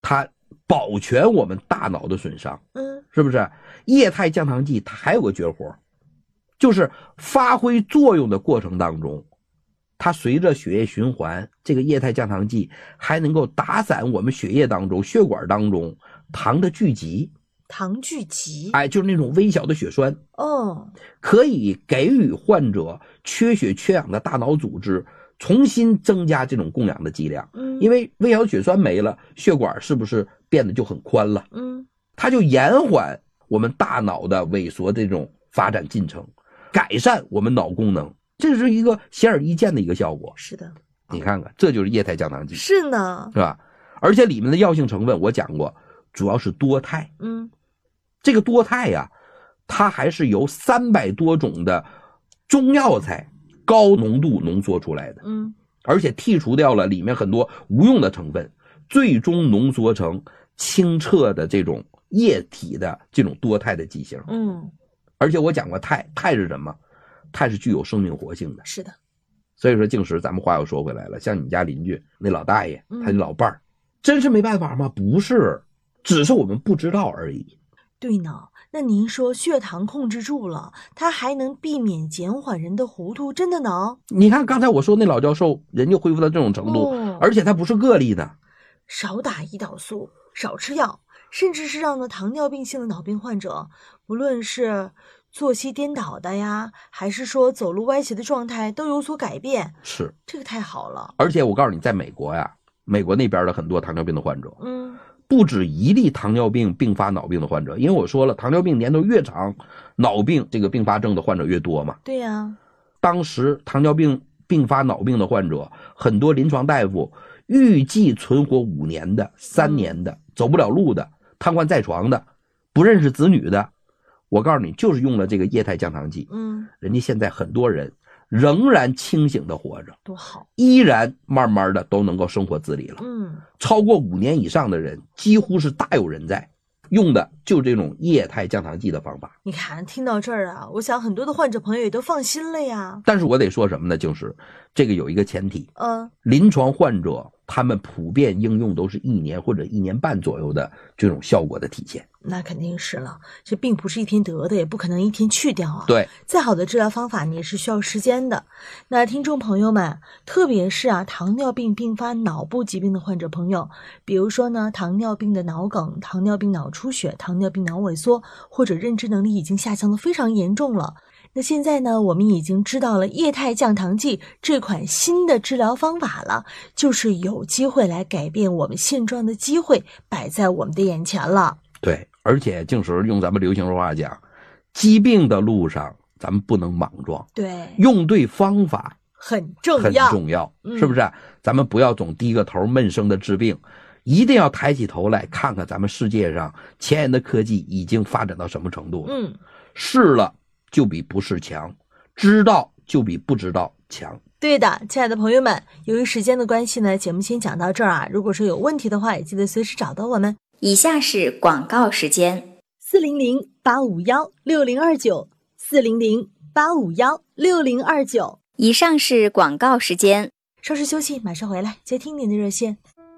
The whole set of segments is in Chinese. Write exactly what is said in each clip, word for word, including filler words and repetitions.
它保全我们大脑的损伤， 嗯， 是不是？液态降糖剂它还有个绝活，就是发挥作用的过程当中，它随着血液循环，这个液态降糖剂还能够打散我们血液当中、血管当中糖的聚集。 糖聚集， 哎，就是那种微小的血栓， 哦， 可以给予患者缺血缺氧的大脑组织重新增加这种供氧的剂量。 嗯， 因为微小血栓没了，血管是不是变得就很宽了？ 嗯， 它就延缓我们大脑的萎缩的这种发展进程，改善我们脑功能，这是一个显而易见的一个效果。 是的， 你看看，这就是液态降糖剂， 是呢， 是吧？而且里面的药性成分我讲过，主要是多肽。 嗯， 这个多肽呀、啊，它还是由三百多种的中药材高浓度浓缩出来的， 嗯， 而且剔除掉了里面很多无用的成分，最终浓缩成清澈的这种液体的这种多肽的剂型。 嗯， 而且我讲过肽，肽是什么？肽是具有生命活性的。 是的。 所以说静时咱们话又说回来了，像你家邻居那老大爷， 嗯、 他的老伴儿，真是没办法吗？不是，只是我们不知道而已。 对呢，那您说血糖控制住了，它还能避免减缓人的糊涂，真的呢？ 你看刚才我说那老教授，人就恢复到这种程度， 哦、 而且他不是个例的。 少打胰岛素，少吃药，甚至是让呢糖尿病性的脑病患者，不论是作息颠倒的呀，还是说走路歪斜的状态都有所改变。 是， 这个太好了。 而且我告诉你，在美国呀，美国那边的很多糖尿病的患者， 嗯。 不止一例糖尿病并发脑病的患者，因为我说了，糖尿病年头越长，脑病这个并发症的患者越多嘛。 对呀、啊， 当时糖尿病并发脑病的患者，很多临床大夫预计存活五年的、三年的、嗯、走不了路的、瘫痪在床的、不认识子女的，我告诉你，就是用了这个液态降糖剂。 嗯， 人家现在很多人仍然清醒的活着， 多好， 依然慢慢的都能够生活自理了。 嗯， 超过五年以上的人几乎是大有人在，用的就这种液态降糖剂的方法。 你看，听到这儿啊，我想很多的患者朋友也都放心了呀。 但是我得说什么呢？就是这个有一个前提， 嗯， 临床患者他们普遍应用都是一年或者一年半左右的这种效果的体现。 那肯定是了，这并不是一天得的，也不可能一天去掉啊。 对， 再好的治疗方法你也是需要时间的。那听众朋友们，特别是啊糖尿病并发脑部疾病的患者朋友，比如说呢糖尿病的脑梗、糖尿病脑出血、糖尿病脑萎缩，或者认知能力已经下降的非常严重了。那现在呢，我们已经知道了液态降糖剂这款新的治疗方法了，就是有机会来改变我们现状的机会摆在我们的眼前了。 对，而且静时用咱们流行说话讲，疾病的路上咱们不能莽撞， 对， 用对方法很重要， 很重要， 嗯、 是不是？咱们不要总低个头闷声的治病，一定要抬起头来看看咱们世界上前沿的科技已经发展到什么程度了。 嗯， 试了就比不试强，知道就比不知道强。 对的，亲爱的朋友们，由于时间的关系呢，节目先讲到这儿啊。如果说有问题的话，也记得随时找到我们。 以下是广告时间： 四零零八五幺六零二九，四零零八五幺六零二九。 以上是广告时间。 稍事休息，马上回来接听您的热线。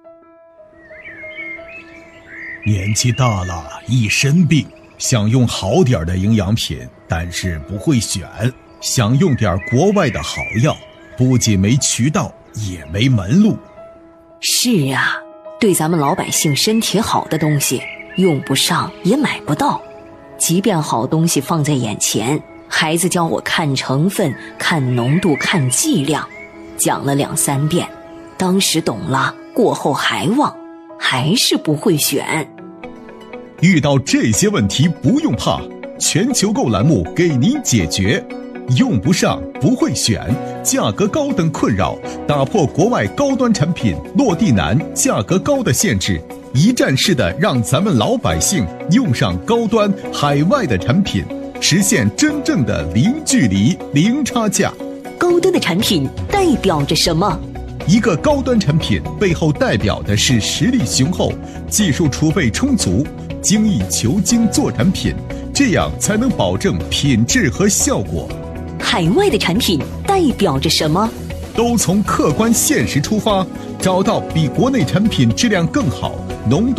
年纪大了，一身病，想用好点的营养品，但是不会选，想用点国外的好药，不仅没渠道，也没门路。 是啊，对咱们老百姓身体好的东西，用不上也买不到。即便好东西放在眼前，孩子教我看成分、看浓度、看剂量，讲了两三遍，当时懂了，过后还忘，还是不会选。 遇到这些问题不用怕，全球购栏目给您解决。用不上不会选，价格高等困扰，打破国外高端产品落地难、价格高的限制，一站式的让咱们老百姓用上高端海外的产品，实现真正的零距离、零差价。 高端的产品代表着什么？ 一个高端产品背后代表的是实力雄厚、技术储备充足、精益求精做产品，这样才能保证品质和效果。 海外的产品代表着什么？ 都从客观现实出发，找到比国内产品质量更好、浓度